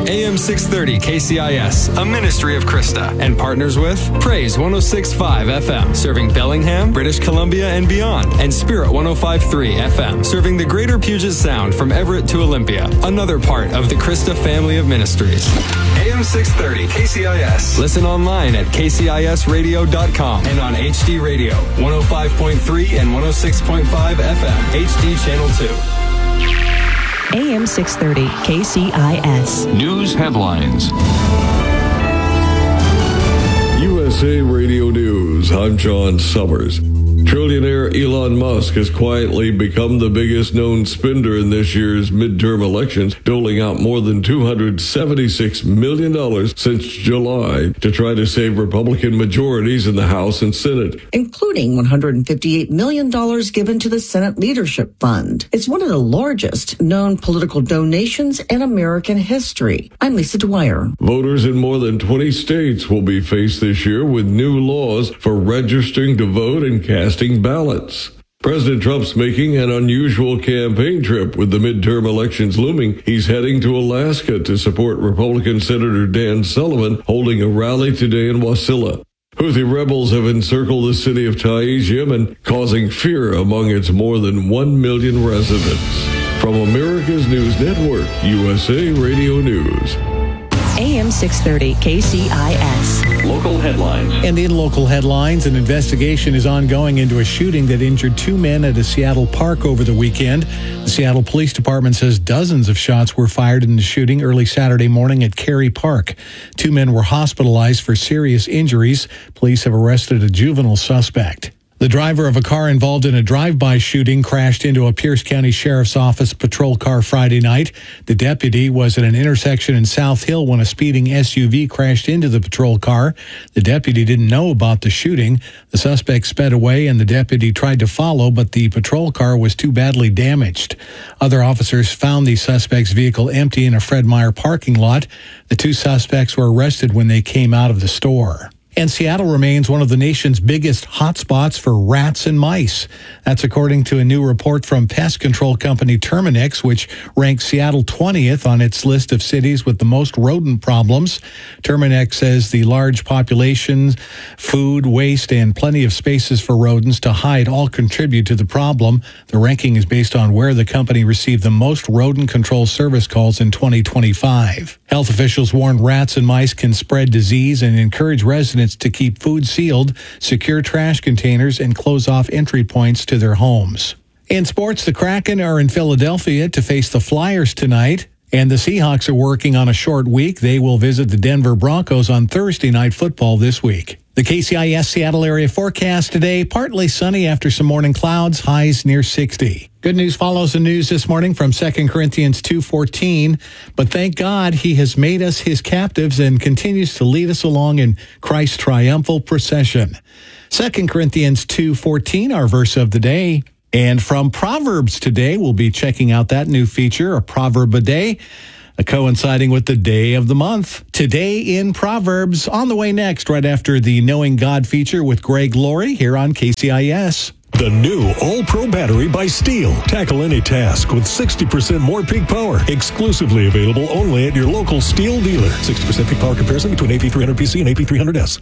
AM 630 KCIS, a ministry of Krista, and partners with Praise 106.5 FM, serving Bellingham, British Columbia, and beyond, and Spirit 105.3 FM, serving the greater Puget Sound from Everett to Olympia, another part of the Krista family of ministries. AM 630 KCIS. Listen online at kcisradio.com and on HD Radio, 105.3 and 106.5 FM, HD Channel 2. AM 630 KCIS. News headlines. USA Radio News. I'm John Summers. Trillionaire Elon Musk has quietly become the biggest known spender in this year's midterm elections, doling out more than $276 million since July to try to save Republican majorities in the House and Senate, including $158 million given to the Senate Leadership Fund. It's one of the largest known political donations in American history. I'm Lisa Dwyer. Voters in more than 20 states will be faced this year with new laws for registering to vote and casting ballots. President Trump's making an unusual campaign trip with the midterm elections looming. He's heading to Alaska to support Republican Senator Dan Sullivan, holding a rally today in Wasilla. Houthi rebels have encircled the city of Taiz, Yemen, causing fear among its more than 1 million residents. From America's News Network, USA Radio News. AM 630 KCIS. Local headlines. And in local headlines, an investigation is ongoing into a shooting that injured 2 men at a Seattle park over the weekend. The Seattle Police Department says dozens of shots were fired in the shooting early Saturday morning at Cary Park. 2 men were hospitalized for serious injuries. Police have arrested a juvenile suspect. The driver of a car involved in a drive-by shooting crashed into a Pierce County Sheriff's Office patrol car Friday night. The deputy was at an intersection in South Hill when a speeding SUV crashed into the patrol car. The deputy didn't know about the shooting. The suspect sped away and the deputy tried to follow, but the patrol car was too badly damaged. Other officers found the suspect's vehicle empty in a Fred Meyer parking lot. The 2 suspects were arrested when they came out of the store. And Seattle remains one of the nation's biggest hotspots for rats and mice. That's according to a new report from pest control company Terminix, which ranks Seattle 20th on its list of cities with the most rodent problems. Terminix says the large populations, food, waste, and plenty of spaces for rodents to hide all contribute to the problem. The ranking is based on where the company received the most rodent control service calls in 2025. Health officials warn rats and mice can spread disease and encourage residents to keep food sealed, secure trash containers, and close off entry points to their homes. In sports, the Kraken are in Philadelphia to face the Flyers tonight, and the Seahawks are working on a short week. They will visit the Denver Broncos on Thursday Night Football this week. The KCIS Seattle area forecast today, partly sunny after some morning clouds, highs near 60. Good news follows the news this morning from 2 Corinthians 2:14. But thank God he has made us his captives and continues to lead us along in Christ's triumphal procession. 2 Corinthians 2:14, our verse of the day. And from Proverbs today, we'll be checking out that new feature, a proverb a day, coinciding with the day of the month. Today in Proverbs, on the way next, right after the Knowing God feature with Greg Laurie here on KCIS. The new All-Pro battery by Steel. Tackle any task with 60% more peak power. Exclusively available only at your local Steel dealer. 60% peak power comparison between AP300PC and AP300S.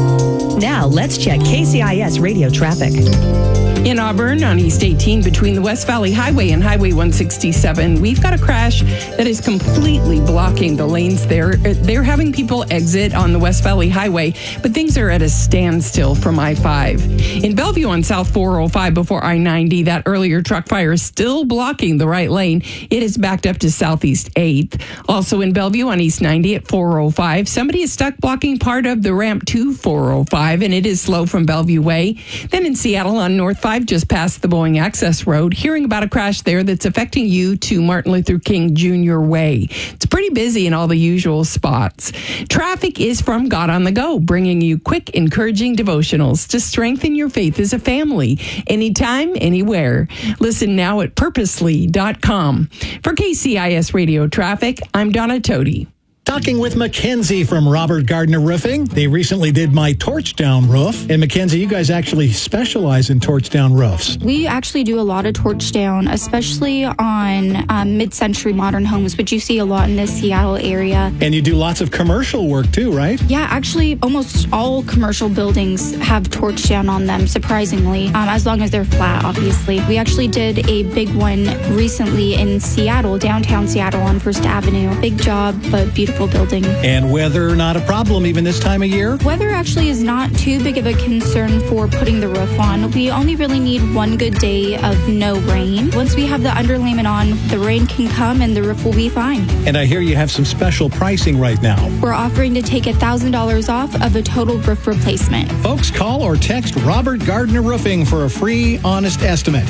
Now let's check KCIS radio traffic. In Auburn on East 18 between the West Valley Highway and Highway 167, we've got a crash that is completely blocking the lanes there. They're having people exit on the West Valley Highway, but things are at a standstill from I-5. In Bellevue on South 405 before I-90, that earlier truck fire is still blocking the right lane. It is backed up to Southeast 8th. Also in Bellevue on East 90 at 405, somebody is stuck blocking part of the ramp to 405, and it is slow from Bellevue Way. Then in Seattle on North 5, just past the Boeing Access Road, hearing about a crash there that's affecting you to Martin Luther King Jr. Way. It's pretty busy in all the usual spots. Traffic is from God on the Go, bringing you quick, encouraging devotionals to strengthen your faith as a family, anytime, anywhere. Listen now at purposely.com. For KCIS Radio Traffic, I'm Donna Tody. Talking with Mackenzie from Robert Gardner Roofing. They recently did my torch down roof. And Mackenzie, you guys actually specialize in torch down roofs. We actually do a lot of torch down, especially on mid-century modern homes, which you see a lot in the Seattle area. And you do lots of commercial work too, right? Yeah, actually almost all commercial buildings have torch down on them, surprisingly, as long as they're flat, obviously. We actually did a big one recently in Seattle, downtown Seattle on First Avenue. Big job, but beautiful building. And weather not a problem even this time of year? Weather actually is not too big of a concern for putting the roof on. We only really need one good day of no rain. Once we have the underlayment on, the rain can come and the roof will be fine. And I hear you have some special pricing right now. We're offering to take $1,000 off of a total roof replacement. Folks, call or text Robert Gardner Roofing for a free, honest estimate.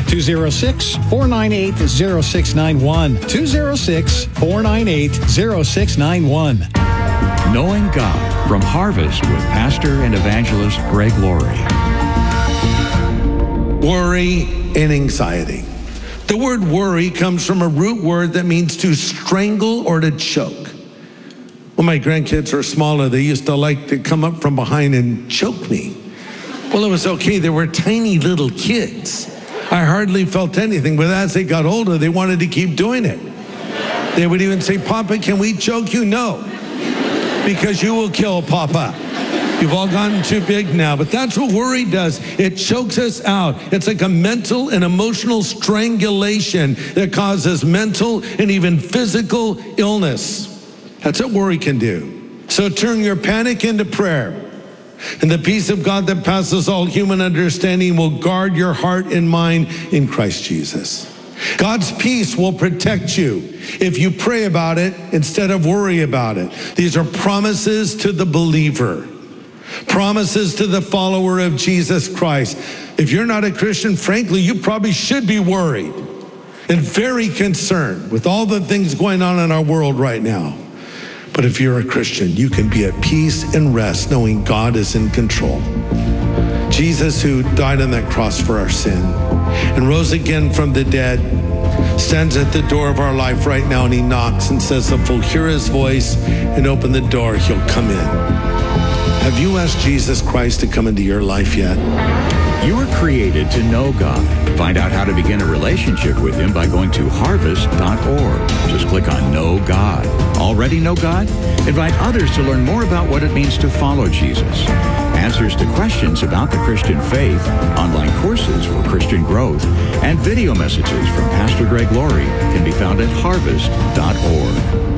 206-498-0691. 206-498-0691. Knowing God from Harvest with Pastor and Evangelist Greg Laurie. Worry and anxiety. The word worry comes from a root word that means to strangle or to choke. When my grandkids were smaller, they used to like to come up from behind and choke me. Well, it was okay. They were tiny little kids. I hardly felt anything, but as they got older, they wanted to keep doing it. They would even say, "Papa, can we choke you?" "No, because you will kill Papa. You've all gotten too big now." But that's what worry does. It chokes us out. It's like a mental and emotional strangulation that causes mental and even physical illness. That's what worry can do. So turn your panic into prayer. And the peace of God that passes all human understanding will guard your heart and mind in Christ Jesus. God's peace will protect you if you pray about it instead of worry about it. These are promises to the believer, promises to the follower of Jesus Christ. If you're not a Christian, frankly, you probably should be worried and very concerned with all the things going on in our world right now. But if you're a Christian, you can be at peace and rest knowing God is in control. Jesus, who died on that cross for our sin and rose again from the dead, stands at the door of our life right now, and he knocks and says, if we'll hear his voice and open the door, he'll come in. Have you asked Jesus Christ to come into your life yet? You were created to know God. Find out how to begin a relationship with him by going to harvest.org. Just click on Know God. Already know God? Invite others to learn more about what it means to follow Jesus. Answers to questions about the Christian faith, online courses for Christian growth, and video messages from Pastor Greg Laurie can be found at harvest.org.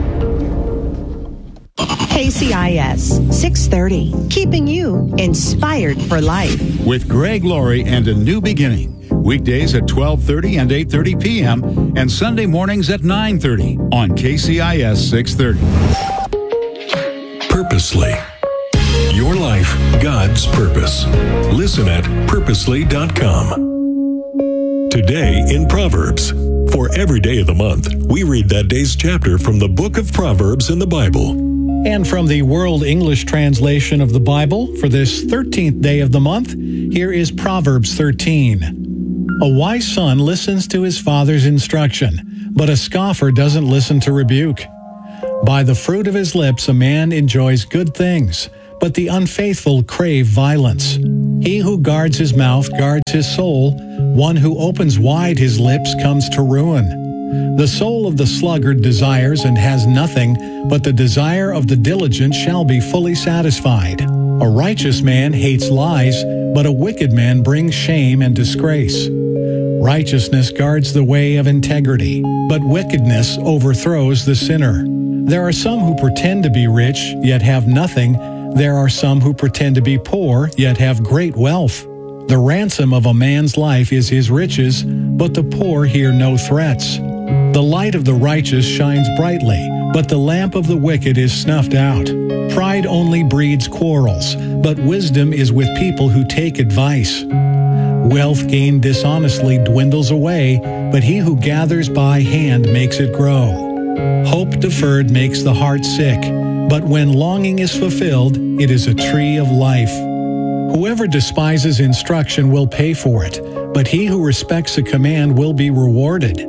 KCIS 630, keeping you inspired for life. With Greg Laurie and A New Beginning. Weekdays at 12:30 and 8:30 p.m. and Sunday mornings at 9:30 on KCIS 630. Purposely. Your life, God's purpose. Listen at purposely.com. Today in Proverbs. For every day of the month, we read that day's chapter from the book of Proverbs in the Bible. And from the World English translation of the Bible for this 13th day of the month, here is Proverbs 13. A wise son listens to his father's instruction, but a scoffer doesn't listen to rebuke. By the fruit of his lips a man enjoys good things, but the unfaithful crave violence. He who guards his mouth guards his soul. One who opens wide his lips comes to ruin. The soul of the sluggard desires and has nothing, but the desire of the diligent shall be fully satisfied. A righteous man hates lies, but a wicked man brings shame and disgrace. Righteousness guards the way of integrity, but wickedness overthrows the sinner. There are some who pretend to be rich, yet have nothing. There are some who pretend to be poor, yet have great wealth. The ransom of a man's life is his riches, but the poor hear no threats. The light of the righteous shines brightly, but the lamp of the wicked is snuffed out. Pride only breeds quarrels, but wisdom is with people who take advice. Wealth gained dishonestly dwindles away, but he who gathers by hand makes it grow. Hope deferred makes the heart sick, but when longing is fulfilled, it is a tree of life. Whoever despises instruction will pay for it, but he who respects a command will be rewarded.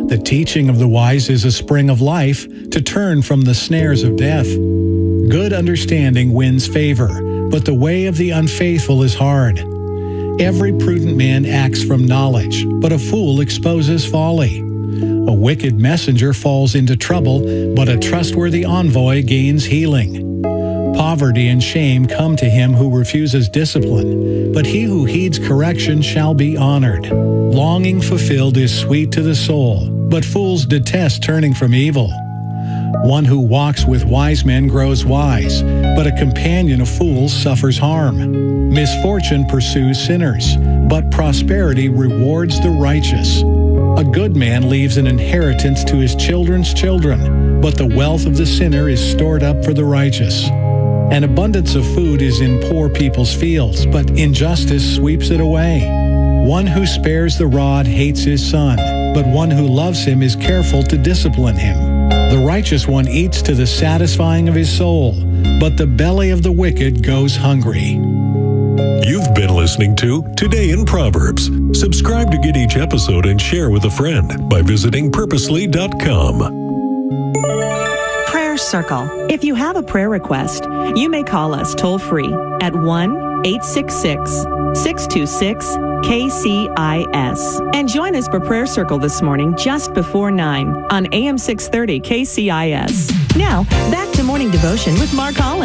The teaching of the wise is a spring of life to turn from the snares of death. Good understanding wins favor, but the way of the unfaithful is hard. Every prudent man acts from knowledge, but a fool exposes folly. A wicked messenger falls into trouble, but a trustworthy envoy gains healing. Poverty and shame come to him who refuses discipline, but he who heeds correction shall be honored. Longing fulfilled is sweet to the soul, but fools detest turning from evil. One who walks with wise men grows wise, but a companion of fools suffers harm. Misfortune pursues sinners, but prosperity rewards the righteous. A good man leaves an inheritance to his children's children, but the wealth of the sinner is stored up for the righteous. An abundance of food is in poor people's fields, but injustice sweeps it away. One who spares the rod hates his son, but one who loves him is careful to discipline him. The righteous one eats to the satisfying of his soul, but the belly of the wicked goes hungry. You've been listening to Today in Proverbs. Subscribe to get each episode and share with a friend by visiting purposely.com. Prayer Circle. If you have a prayer request, you may call us toll-free at 1-866-626-KCIS. And join us for Prayer Circle this morning just before 9 on AM 630 KCIS. Now, back to Morning Devotion with Mark Collins.